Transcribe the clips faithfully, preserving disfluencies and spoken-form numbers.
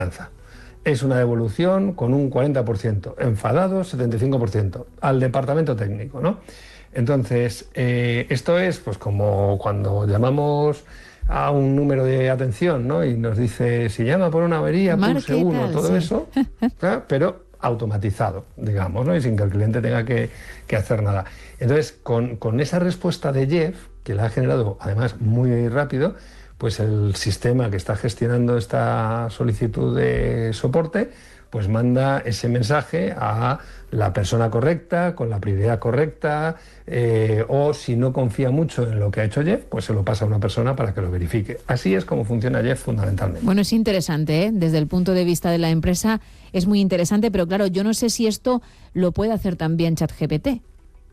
Es una devolución con un cuarenta por ciento, enfadados setenta y cinco por ciento, al departamento técnico, ¿no? Entonces, eh, esto es pues como cuando llamamos a un número de atención, ¿no? Y nos dice, si llama por una avería, pulse uno, todo sí. eso, ¿claro? Pero automatizado, digamos, ¿no? Y sin que el cliente tenga que, que hacer nada. Entonces, con, con esa respuesta de Jeff, que la ha generado además muy rápido, pues el sistema que está gestionando esta solicitud de soporte, pues manda ese mensaje a la persona correcta, con la prioridad correcta, eh, o si no confía mucho en lo que ha hecho Jeff, pues se lo pasa a una persona para que lo verifique. Así es como funciona Jeff fundamentalmente. Bueno, es interesante, ¿eh? Desde el punto de vista de la empresa es muy interesante, pero claro, yo no sé si esto lo puede hacer también ChatGPT.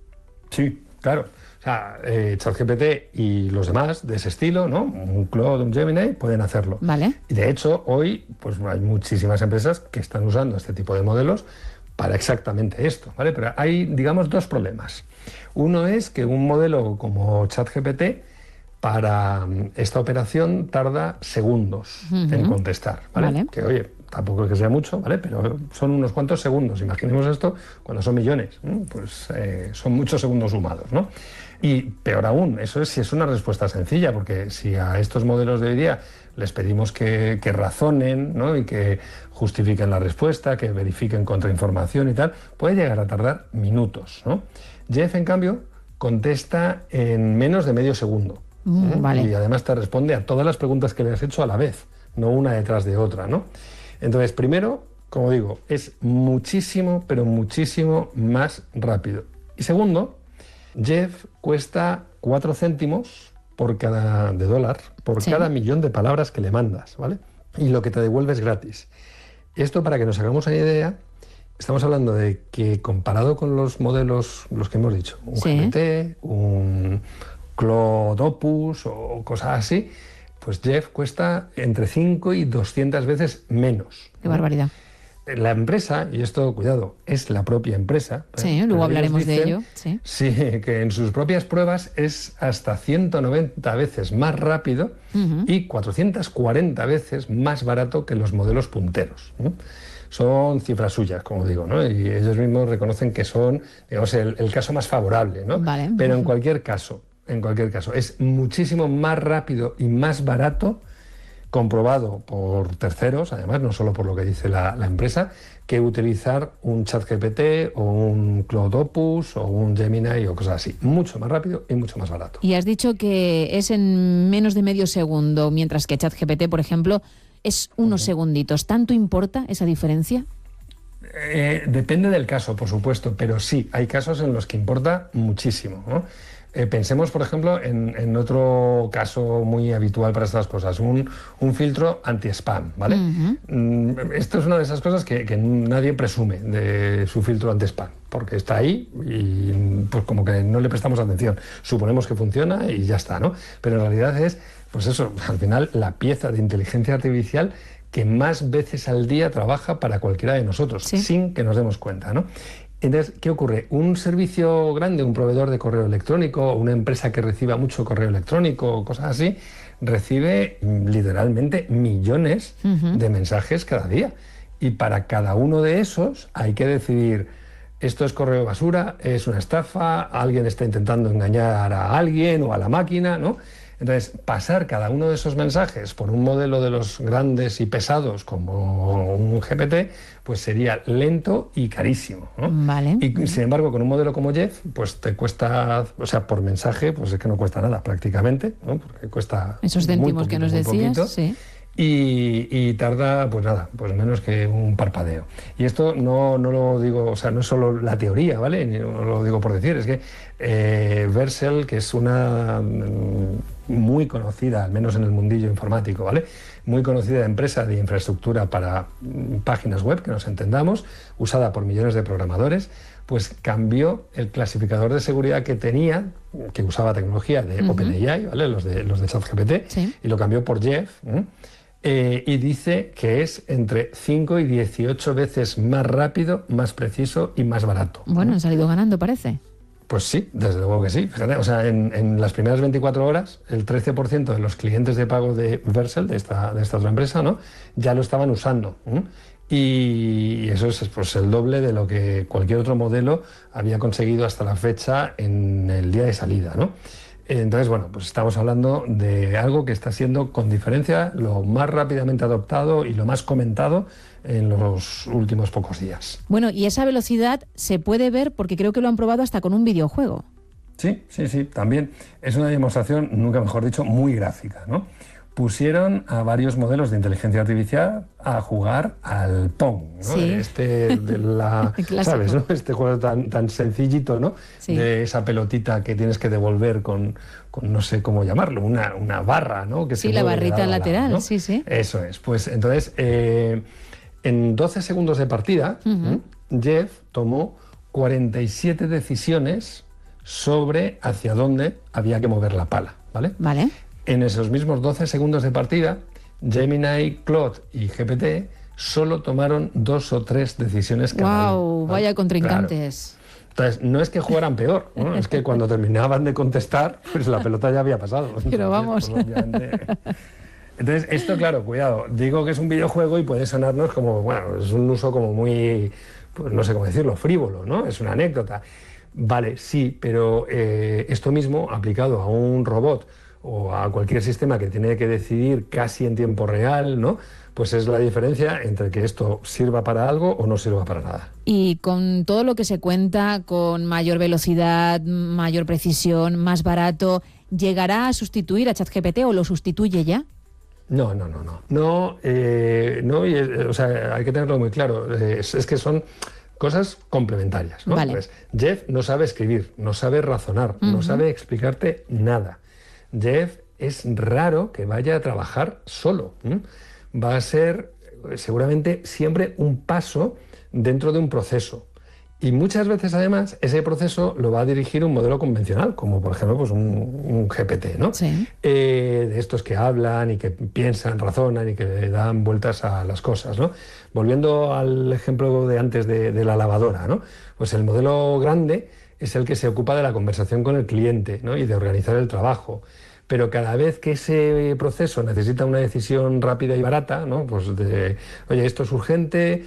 Sí, claro. O sea, eh, ChatGPT y los demás de ese estilo, ¿no? Un Claude, un Gemini, pueden hacerlo. Vale. Y de hecho, hoy pues hay muchísimas empresas que están usando este tipo de modelos para exactamente esto, ¿vale? Pero hay, digamos, dos problemas. Uno es que un modelo como ChatGPT para esta operación tarda segundos uh-huh. en contestar, ¿vale? Vale. Que, oye, tampoco es que sea mucho, ¿vale? Pero son unos cuantos segundos. Imaginemos esto cuando son millones, ¿no? Pues eh, son muchos segundos sumados, ¿no? Y peor aún, eso es si es una respuesta sencilla, porque si a estos modelos de hoy día les pedimos que, que razonen, ¿no? Y que justifiquen la respuesta, que verifiquen contrainformación y tal, puede llegar a tardar minutos, ¿no? Jeff, en cambio, contesta en menos de medio segundo. Mm, ¿eh? vale. Y además te responde a todas las preguntas que le has hecho a la vez, no una detrás de otra, ¿no? Entonces, primero, como digo, es muchísimo, pero muchísimo más rápido. Y segundo, Jeff cuesta cuatro céntimos por cada, de dólar por sí. cada millón de palabras que le mandas, ¿vale? Y lo que te devuelve es gratis. Esto, para que nos hagamos una idea, estamos hablando de que comparado con los modelos, los que hemos dicho, un sí. G P T, un Claude Opus o cosas así, pues Jeff cuesta entre cinco y doscientas veces menos. Qué barbaridad. La empresa, y esto, cuidado, es la propia empresa. Sí, luego hablaremos dicen, de ello. Sí. sí, que en sus propias pruebas es hasta ciento noventa veces más rápido uh-huh. y cuatrocientas cuarenta veces más barato que los modelos punteros, ¿no? Son cifras suyas, como digo, ¿no? Y ellos mismos reconocen que son, digamos, el, el caso más favorable, ¿no? Vale. Pero en cualquier caso, en cualquier caso, es muchísimo más rápido y más barato, comprobado por terceros, además, no solo por lo que dice la, la empresa, que utilizar un ChatGPT o un Claude Opus o un Gemini o cosas así. Mucho más rápido y mucho más barato. Y has dicho que es en menos de medio segundo, mientras que ChatGPT, por ejemplo, es unos uh-huh. segunditos. ¿Tanto importa esa diferencia? Eh, depende del caso, por supuesto, pero sí, hay casos en los que importa muchísimo, ¿no? Eh, pensemos, por ejemplo, en, en otro caso muy habitual para estas cosas, un, un filtro anti-spam, ¿vale? Uh-huh. Esto es una de esas cosas que, que nadie presume de su filtro anti-spam, porque está ahí y pues como que no le prestamos atención. Suponemos que funciona y ya está, ¿no? Pero en realidad es, pues eso, al final, la pieza de inteligencia artificial que más veces al día trabaja para cualquiera de nosotros, sí. sin que nos demos cuenta, ¿no? Entonces, ¿qué ocurre? Un servicio grande, un proveedor de correo electrónico, una empresa que reciba mucho correo electrónico, cosas así, recibe literalmente millones uh-huh. de mensajes cada día. Y para cada uno de esos hay que decidir, esto es correo basura, es una estafa, alguien está intentando engañar a alguien o a la máquina, ¿no? Entonces, pasar cada uno de esos mensajes por un modelo de los grandes y pesados como un G P T, pues sería lento y carísimo, ¿no? Vale. Y sin embargo, con un modelo como Jeff, pues te cuesta, o sea, por mensaje, pues es que no cuesta nada prácticamente, ¿no? Porque cuesta esos céntimos poquito, que nos decías, poquito, sí. Y, y tarda, pues nada, pues menos que un parpadeo. Y esto no, no lo digo, o sea, no es solo la teoría, ¿vale? No lo digo por decir, es que eh, Vercel, que es una muy conocida, al menos en el mundillo informático, ¿vale? Muy conocida empresa de infraestructura para páginas web, que nos entendamos, usada por millones de programadores, pues cambió el clasificador de seguridad que tenía, que usaba tecnología de uh-huh. OpenAI, ¿vale? Los de, los de ChatGPT, sí. y lo cambió por Jeff, ¿eh? Eh, y dice que es entre cinco y dieciocho veces más rápido, más preciso y más barato. Bueno, han salido ganando, parece. Pues sí, desde luego que sí. Fíjate, o sea, en, en las primeras veinticuatro horas, el trece por ciento de los clientes de pago de Vercel, de esta, de esta otra empresa, ¿no?, ya lo estaban usando. ¿eh? Y eso es pues, el doble de lo que cualquier otro modelo había conseguido hasta la fecha en el día de salida, ¿no? Entonces, bueno, pues estamos hablando de algo que está siendo, con diferencia, lo más rápidamente adoptado y lo más comentado en los últimos pocos días. Bueno, y esa velocidad se puede ver porque creo que lo han probado hasta con un videojuego. Sí, sí, sí, también. Es una demostración, nunca mejor dicho, muy gráfica, ¿no? Pusieron a varios modelos de inteligencia artificial a jugar al Pong, ¿no? Sí. Este de la, ¿sabes, no? Este juego tan, tan sencillito, ¿no? Sí. De esa pelotita que tienes que devolver con, con no sé cómo llamarlo, una, una barra, ¿no? Que sí, se la mueve de barrita lado a lado, lateral, ¿no? sí, sí. Eso es. Pues entonces, eh, en doce segundos de partida, uh-huh. Jeff tomó cuarenta y siete decisiones sobre hacia dónde había que mover la pala, ¿vale? Vale. En esos mismos doce segundos de partida, Gemini, Claude y G P T solo tomaron dos o tres decisiones cada uno. ¡Wow! Vaya contrincantes. Claro. Entonces, no es que jugaran peor, ¿no? Es que cuando terminaban de contestar, pues la pelota ya había pasado. Pero Entonces, vamos. Pues, obviamente... Entonces, esto, claro, cuidado. Digo que es un videojuego y puede sonarnos como, bueno, es un uso como muy, pues no sé cómo decirlo, frívolo, ¿no? Es una anécdota. Vale, sí, pero eh, esto mismo aplicado a un robot o a cualquier sistema que tiene que decidir casi en tiempo real, ¿no? Pues es la diferencia entre que esto sirva para algo o no sirva para nada. Y con todo lo que se cuenta, con mayor velocidad, mayor precisión, más barato, ¿llegará a sustituir a ChatGPT o lo sustituye ya? No, no, no, no. No, eh, no y, o sea, hay que tenerlo muy claro. Es, es que son cosas complementarias, ¿no? Vale. Pues Jeff no sabe escribir, no sabe razonar, uh-huh. no sabe explicarte nada. Jeff es raro que vaya a trabajar solo. ¿eh? Va a ser seguramente siempre un paso dentro de un proceso. Y muchas veces, además, ese proceso lo va a dirigir un modelo convencional, como por ejemplo pues un, un G P T, ¿no? Sí. Eh, de estos que hablan y que piensan, razonan y que le dan vueltas a las cosas, ¿no? Volviendo al ejemplo de antes de, de la lavadora, ¿no? Pues el modelo grande es el que se ocupa de la conversación con el cliente, ¿no? Y de organizar el trabajo. Pero cada vez que ese proceso necesita una decisión rápida y barata, ¿no? Pues de, oye, esto es urgente,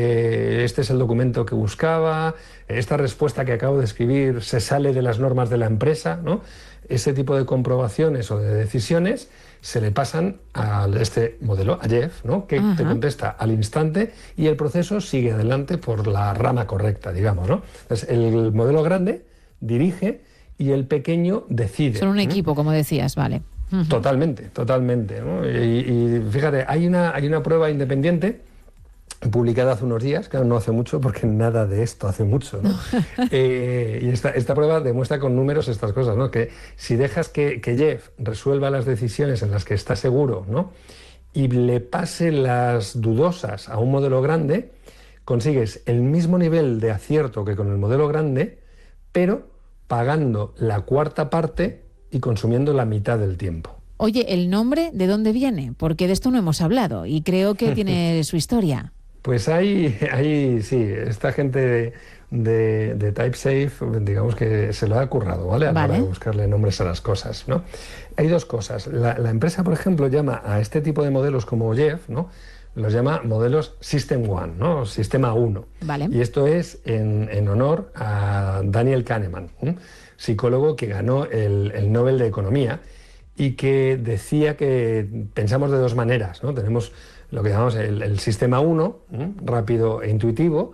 eh, este es el documento que buscaba, esta respuesta que acabo de escribir se sale de las normas de la empresa, ¿no? Ese tipo de comprobaciones o de decisiones se le pasan a este modelo, a Jeff, ¿no? Que Ajá. te contesta al instante y el proceso sigue adelante por la rama correcta, digamos, ¿no? Entonces, el modelo grande dirige y el pequeño decide. Son un ¿no? equipo, como decías, vale. Uh-huh. Totalmente, totalmente, ¿no? Y, y fíjate, hay una, hay una prueba independiente publicada hace unos días, claro, no hace mucho, porque nada de esto hace mucho, ¿no? eh, y esta, esta prueba demuestra con números estas cosas, ¿no? Que si dejas que, que Jeff resuelva las decisiones en las que está seguro, ¿no? Y le pase las dudosas a un modelo grande, consigues el mismo nivel de acierto que con el modelo grande, pero pagando la cuarta parte y consumiendo la mitad del tiempo. Oye, ¿el nombre de dónde viene? Porque de esto no hemos hablado y creo que tiene su historia. Pues hay, hay sí, esta gente de, de, de TypeSafe, digamos que se lo ha currado, ¿vale? A la hora de buscarle nombres a las cosas, ¿no? Hay dos cosas. La, la empresa, por ejemplo, llama a este tipo de modelos como Jeff, ¿no? Los llama modelos System One, ¿no? Sistema uno. Vale. Y esto es en, en honor a Daniel Kahneman, ¿eh? psicólogo que ganó el, el Nobel de Economía y que decía que pensamos de dos maneras, ¿no? Tenemos lo que llamamos el, el sistema uno, ¿eh? rápido e intuitivo,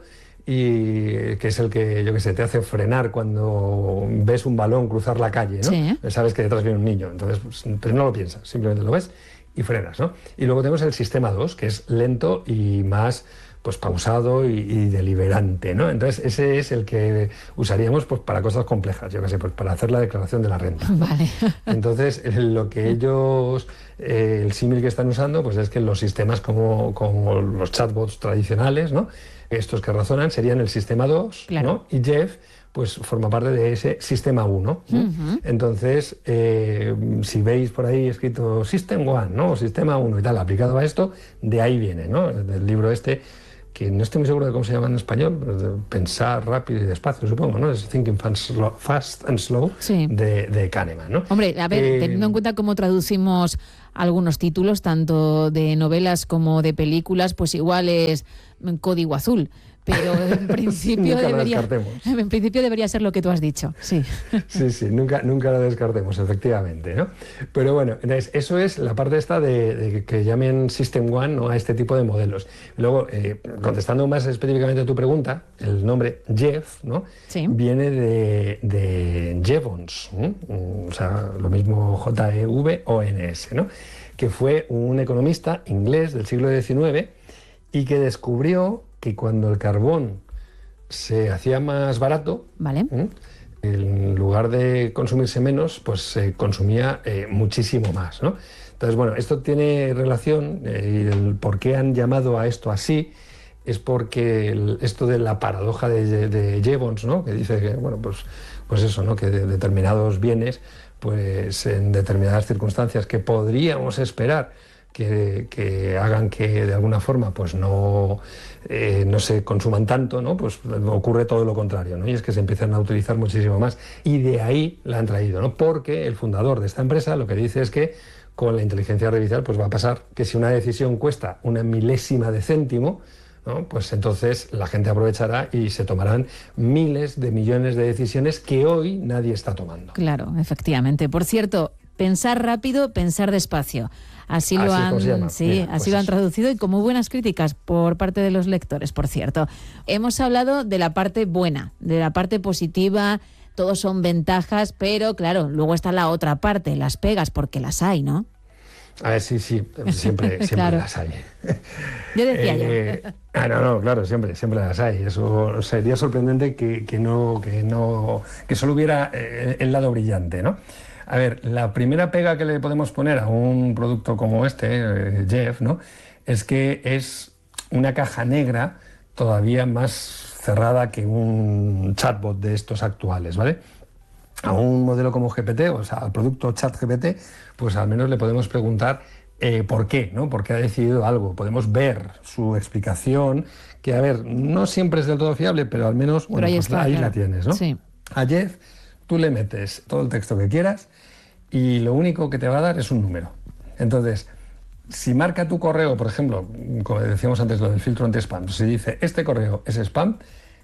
y que es el que, yo qué sé, te hace frenar cuando ves un balón cruzar la calle, ¿no? Sí. Sabes que detrás viene un niño, entonces pues, pero no lo piensas, simplemente lo ves y frenas, ¿no? Y luego tenemos el sistema dos, que es lento y más pues pausado y, y deliberante, ¿no? Entonces ese es el que usaríamos pues para cosas complejas, yo qué sé, pues para hacer la declaración de la renta. Vale. Entonces lo que ellos, eh, el símil que están usando, pues es que los sistemas como, como los chatbots tradicionales, ¿no? Estos que razonan serían el sistema dos, claro. ¿no? Y Jeff pues forma parte de ese sistema uno. ¿no? Uh-huh. Entonces, eh, si veis por ahí escrito System One, ¿no? O sistema uno y tal, aplicado a esto, de ahí viene, ¿no? Del libro este, que no estoy muy seguro de cómo se llama en español, pero de pensar rápido y despacio, supongo, ¿no? Es Thinking Fast, Slow, Fast and Slow, sí. de, de Kahneman, ¿no? Hombre, a ver, eh, teniendo en cuenta cómo traducimos algunos títulos, tanto de novelas como de películas, pues igual es Código Azul. Pero en principio debería en principio debería ser lo que tú has dicho, sí. Sí, sí, nunca, nunca lo descartemos, efectivamente, ¿no? Pero bueno, entonces, eso es la parte esta de, de que llamen System One, ¿no?, a este tipo de modelos. Luego, eh, contestando más específicamente a tu pregunta, el nombre Jeff, ¿no?, sí. viene de, de Jevons, ¿no? O sea, lo mismo J E V O N S, ¿no?, que fue un economista inglés del siglo diecinueve y que descubrió que cuando el carbón se hacía más barato, vale. ¿eh? en lugar de consumirse menos, pues se consumía eh, muchísimo más, ¿no? Entonces, bueno, esto tiene relación, eh, y el por qué han llamado a esto así es porque el, esto de la paradoja de, de Jevons, ¿no?, que dice que, bueno, pues, pues eso, ¿no?, que de determinados bienes, pues en determinadas circunstancias que podríamos esperar Que, que hagan que de alguna forma pues no, eh, no se consuman tanto, ¿no?, pues ocurre todo lo contrario, ¿no?, y es que se empiezan a utilizar muchísimo más, y de ahí la han traído, ¿no?, porque el fundador de esta empresa lo que dice es que con la inteligencia artificial pues va a pasar que si una decisión cuesta una milésima de céntimo, ¿no?, pues entonces la gente aprovechará y se tomarán miles de millones de decisiones que hoy nadie está tomando. Claro, efectivamente. Por cierto, pensar rápido, pensar despacio. Así lo han, sí, Mira, así pues lo han traducido, y con muy buenas críticas por parte de los lectores, por cierto. Hemos hablado de la parte buena, de la parte positiva, todos son ventajas, pero claro, luego está la otra parte, las pegas, porque las hay, ¿no? A ver, sí, sí, siempre, siempre claro. las hay. Yo decía eh, yo. Ah, no, no, claro, siempre, siempre las hay. Eso sería sorprendente que, que no, que no, que solo hubiera eh, el lado brillante, ¿no? A ver, la primera pega que le podemos poner a un producto como este, eh, Jeff, ¿no?, es que es una caja negra todavía más cerrada que un chatbot de estos actuales, ¿vale? A un modelo como G P T, o sea, al producto ChatGPT, pues al menos le podemos preguntar eh, por qué, ¿no? ¿Por qué ha decidido algo? Podemos ver su explicación, que, a ver, no siempre es del todo fiable, pero al menos, bueno, ahí, pues está, ahí claro. la tienes, ¿no? Sí. A Jeff tú le metes todo el texto que quieras y lo único que te va a dar es un número. Entonces, si marca tu correo, por ejemplo, como decíamos antes, lo del filtro anti-spam, si dice este correo es spam,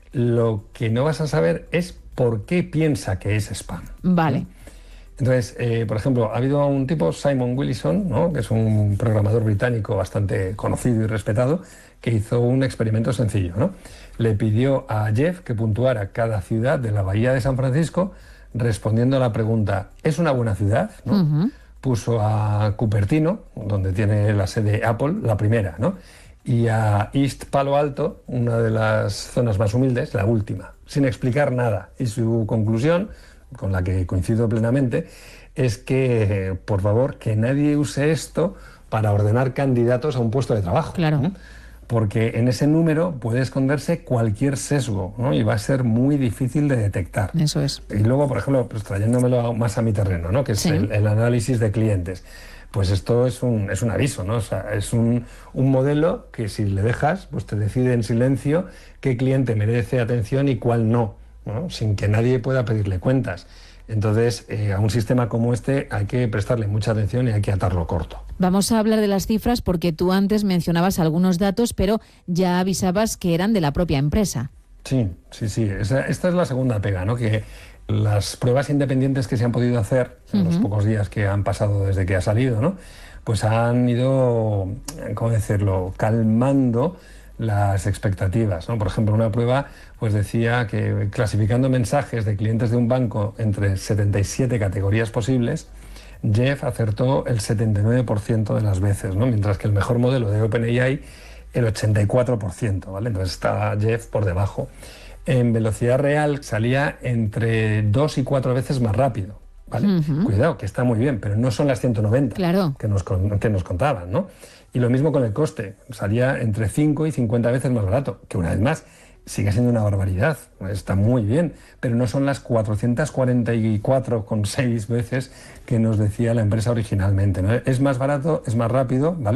lo que no vas a saber es por qué piensa que es spam. Vale. ¿Sí? Entonces, eh, por ejemplo, ha habido un tipo, Simon Willison, ¿no?, que es un programador británico bastante conocido y respetado, que hizo un experimento sencillo, ¿no? Le pidió a Jeff que puntuara cada ciudad de la bahía de San Francisco respondiendo a la pregunta, ¿es una buena ciudad?, ¿no? Uh-huh. Puso a Cupertino, donde tiene la sede Apple, la primera, ¿no?, y a East Palo Alto, una de las zonas más humildes, la última, sin explicar nada. Y su conclusión, con la que coincido plenamente, es que, por favor, que nadie use esto para ordenar candidatos a un puesto de trabajo. Claro. ¿no? Porque en ese número puede esconderse cualquier sesgo, ¿no? Y va a ser muy difícil de detectar. Eso es. Y luego, por ejemplo, pues trayéndomelo más a mi terreno, ¿no?, que es sí. el, el análisis de clientes. Pues esto es un, es un aviso, ¿no? O sea, es un, un modelo que si le dejas, pues te decide en silencio qué cliente merece atención y cuál no, ¿no?, sin que nadie pueda pedirle cuentas. Entonces, eh, a un sistema como este hay que prestarle mucha atención y hay que atarlo corto. Vamos a hablar de las cifras porque tú antes mencionabas algunos datos, pero ya avisabas que eran de la propia empresa. Sí, sí, sí. Esta, esta es la segunda pega, ¿no? Que las pruebas independientes que se han podido hacer en uh-huh. los pocos días que han pasado desde que ha salido, ¿no?, pues han ido, ¿cómo decirlo?, calmando las expectativas, ¿no? Por ejemplo, una prueba pues decía que clasificando mensajes de clientes de un banco entre setenta y siete categorías posibles, Jeff acertó el setenta y nueve por ciento de las veces, ¿no?, mientras que el mejor modelo de OpenAI el ochenta y cuatro por ciento, ¿vale? Entonces está Jeff por debajo. En velocidad real salía entre dos y cuatro veces más rápido, ¿vale? Uh-huh. Cuidado, que está muy bien, pero no son las ciento noventa claro. que, nos, que nos contaban, ¿no? Y lo mismo con el coste, salía entre cinco y cincuenta veces más barato, que una vez más sigue siendo una barbaridad, está muy bien, pero no son las cuatrocientas cuarenta y cuatro coma seis veces que nos decía la empresa originalmente, ¿no? Es más barato, es más rápido, ¿vale?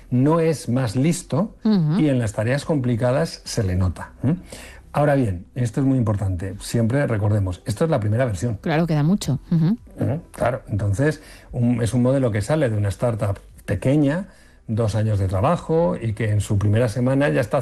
no es más listo uh-huh. y en las tareas complicadas se le nota. ¿eh? Ahora bien, esto es muy importante, siempre recordemos, esto es la primera versión. Claro, queda mucho. Uh-huh. ¿Eh? Claro, entonces un, es un modelo que sale de una startup pequeña, dos años de trabajo y que en su primera semana ya está